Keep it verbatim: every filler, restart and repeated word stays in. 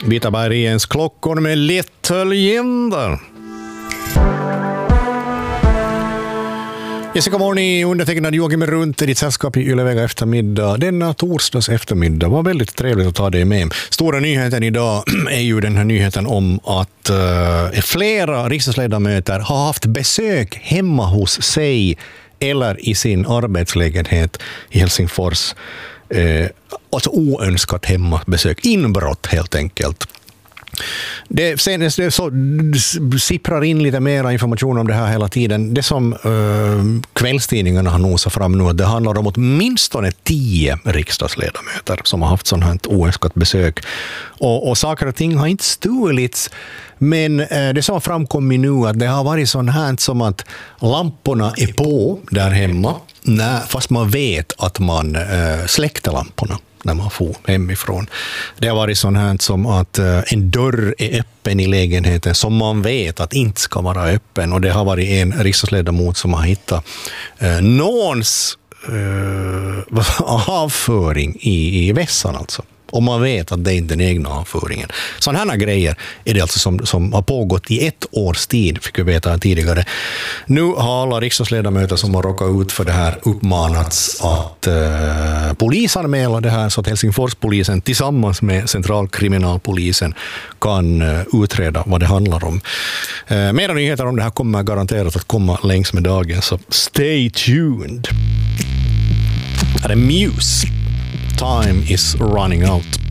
Vita Bergens klockor med Little Jinder. Jessica Morni, undertecknad Joakim runt i ditt sällskap i Ylevega eftermiddag. Denna torsdags eftermiddag var väldigt trevligt att ta dig med. Stora nyheten idag är ju den här nyheten om att uh, flera riksdagsledamöter har haft besök hemma hos sig eller i sin arbetslägenhet i Helsingfors. Uh, alltså oönskat hemmabesök, inbrott helt enkelt. Det, sen, det så, sipprar in lite mer information om det här hela tiden. Det som uh, kvällstidningarna har nosat fram nu, det handlar om åtminstone tio riksdagsledamöter som har haft sånt här oönskat besök. Och, och saker och ting har inte stulits, men uh, det som har framkommit nu att det har varit sånt här som att lamporna är på där hemma, nej, fast man vet att man uh, släckte lamporna när man får hemifrån. Det har varit sånt här som att uh, en dörr är öppen i lägenheten som man vet att inte ska vara öppen. Och det har varit en riksdagsledamot som har hittat uh, någons uh, avföring i, i vässan alltså. Och man vet att det är inte den egna avföringen. Sådana här grejer är det alltså som, som har pågått i ett års tid, fick vi veta tidigare. Nu har alla riksdagsledamöter som har råkat ut för det här uppmanats att eh, polisanmäla det här så att Helsingforspolisen tillsammans med centralkriminalpolisen kan eh, utreda vad det handlar om. Eh, mera nyheter om det här kommer garanterat att komma längs med dagen, så stay tuned. Här är Muse. Time is running out.